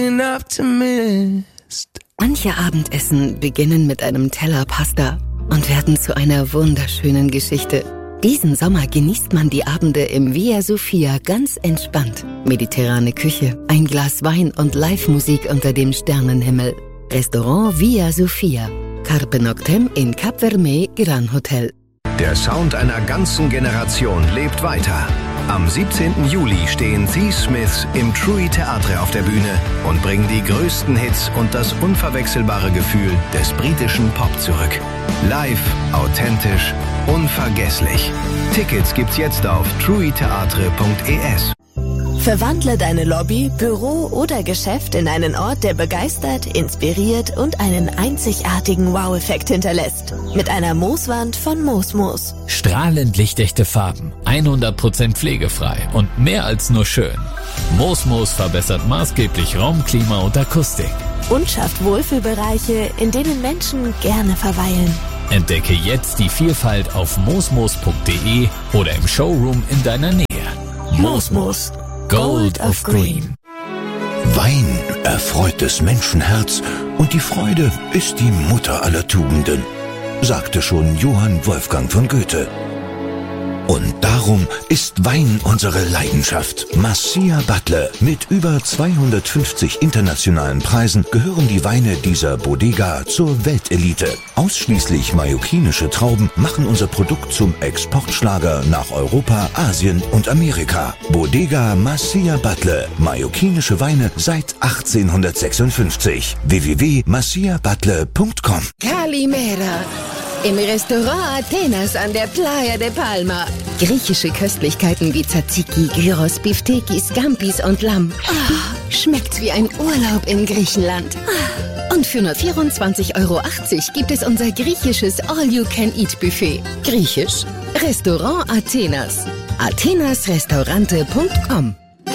Manche Abendessen beginnen mit einem Teller Pasta und werden zu einer wunderschönen Geschichte. Diesen Sommer genießt man die Abende im Via Sofia ganz entspannt. Mediterrane Küche, ein Glas Wein und Live-Musik unter dem Sternenhimmel. Restaurant Via Sofia. Carpe Noctem in Cap Vermey Gran Hotel. Der Sound einer ganzen Generation lebt weiter. Am 17. Juli stehen The Smiths im TRUI Theatre auf der Bühne und bringen die größten Hits und das unverwechselbare Gefühl des britischen Pop zurück. Live, authentisch, unvergesslich. Tickets gibt's jetzt auf truitheatre.es. Verwandle deine Lobby, Büro oder Geschäft in einen Ort, der begeistert, inspiriert und einen einzigartigen Wow-Effekt hinterlässt. Mit einer Mooswand von Moosmoos. Strahlend lichtechte Farben, 100% pflegefrei und mehr als nur schön. Moosmoos verbessert maßgeblich Raum, Klima und Akustik. Und schafft Wohlfühlbereiche, in denen Menschen gerne verweilen. Entdecke jetzt die Vielfalt auf moosmoos.de oder im Showroom in deiner Nähe. Moosmoos. Gold of Green. Wein erfreut des Menschenherz und die Freude ist die Mutter aller Tugenden, sagte schon Johann Wolfgang von Goethe. Und darum ist Wein unsere Leidenschaft. Marcia Butler. Mit über 250 internationalen Preisen gehören die Weine dieser Bodega zur Weltelite. Ausschließlich mallorquinische Trauben machen unser Produkt zum Exportschlager nach Europa, Asien und Amerika. Bodega Marcia Butler. Mallorquinische Weine seit 1856. www.marciabutler.com. Kalimera. Im Restaurant Athenas an der Playa de Palma. Griechische Köstlichkeiten wie Tzatziki, Gyros, Biftekis, Scampis und Lamm. Oh, schmeckt wie ein Urlaub in Griechenland. Und für nur 24,80 € gibt es unser griechisches All-You-Can-Eat-Buffet. Griechisch? Restaurant Athenas. athenasrestaurante.com.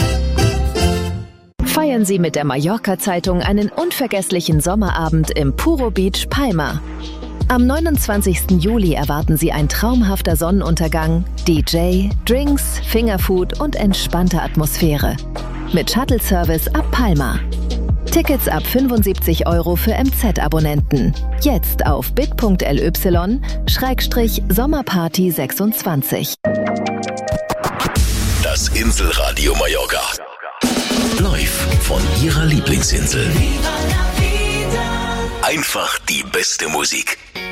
Feiern Sie mit der Mallorca-Zeitung einen unvergesslichen Sommerabend im Puro Beach Palma. Am 29. Juli erwarten Sie ein traumhafter Sonnenuntergang, DJ, Drinks, Fingerfood und entspannte Atmosphäre. Mit Shuttle-Service ab Palma. Tickets ab 75 € für MZ-Abonnenten. Jetzt auf bit.ly/Sommerparty26. Das Inselradio Mallorca. Live von Ihrer Lieblingsinsel. Einfach die beste Musik.